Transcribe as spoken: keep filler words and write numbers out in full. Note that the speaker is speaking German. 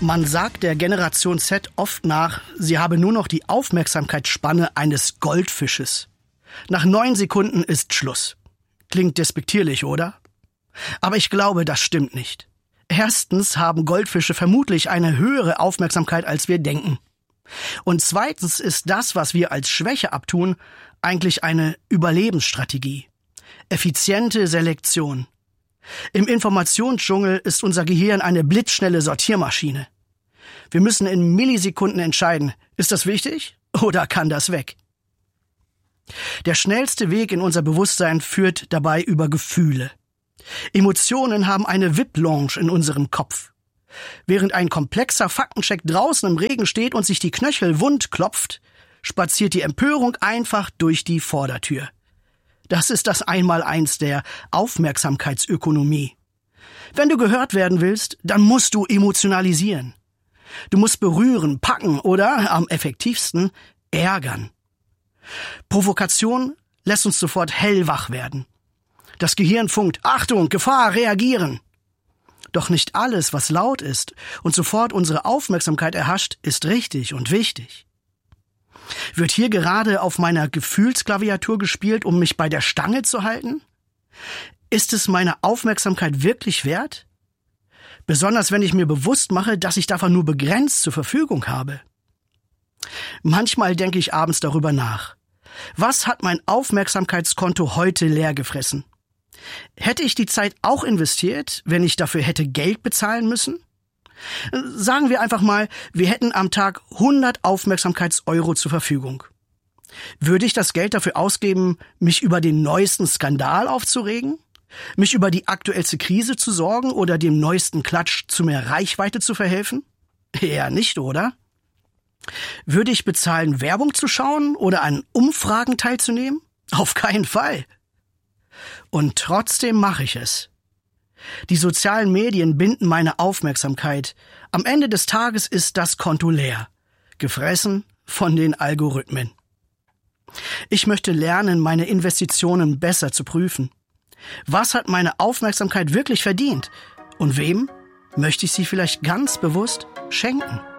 Man sagt der Generation Z oft nach, sie habe nur noch die Aufmerksamkeitsspanne eines Goldfisches. Nach neun Sekunden ist Schluss. Klingt despektierlich, oder? Aber ich glaube, das stimmt nicht. Erstens haben Goldfische vermutlich eine höhere Aufmerksamkeit, als wir denken. Und zweitens ist das, was wir als Schwäche abtun, eigentlich eine Überlebensstrategie. Effiziente Selektion. Im Informationsdschungel ist unser Gehirn eine blitzschnelle Sortiermaschine. Wir müssen in Millisekunden entscheiden, ist das wichtig oder kann das weg? Der schnellste Weg in unser Bewusstsein führt dabei über Gefühle. Emotionen haben eine V I P-Lounge in unserem Kopf. Während ein komplexer Faktencheck draußen im Regen steht und sich die Knöchel wund klopft, spaziert die Empörung einfach durch die Vordertür. Das ist das Einmaleins der Aufmerksamkeitsökonomie. Wenn du gehört werden willst, dann musst du emotionalisieren. Du musst berühren, packen oder, am effektivsten, ärgern. Provokation lässt uns sofort hellwach werden. Das Gehirn funkt, Achtung, Gefahr, reagieren. Doch nicht alles, was laut ist und sofort unsere Aufmerksamkeit erhascht, ist richtig und wichtig. Wird hier gerade auf meiner Gefühlsklaviatur gespielt, um mich bei der Stange zu halten? Ist es meine Aufmerksamkeit wirklich wert? Besonders wenn ich mir bewusst mache, dass ich davon nur begrenzt zur Verfügung habe. Manchmal denke ich abends darüber nach. Was hat mein Aufmerksamkeitskonto heute leer gefressen? Hätte ich die Zeit auch investiert, wenn ich dafür hätte Geld bezahlen müssen? Sagen wir einfach mal, wir hätten am Tag hundert Aufmerksamkeitseuro zur Verfügung. Würde ich das Geld dafür ausgeben, mich über den neuesten Skandal aufzuregen? Mich über die aktuellste Krise zu sorgen oder dem neuesten Klatsch zu mehr Reichweite zu verhelfen? Eher nicht, oder? Würde ich bezahlen, Werbung zu schauen oder an Umfragen teilzunehmen? Auf keinen Fall. Und trotzdem mache ich es. Die sozialen Medien binden meine Aufmerksamkeit. Am Ende des Tages ist das Konto leer, gefressen von den Algorithmen. Ich möchte lernen, meine Investitionen besser zu prüfen. Was hat meine Aufmerksamkeit wirklich verdient? Und wem möchte ich sie vielleicht ganz bewusst schenken?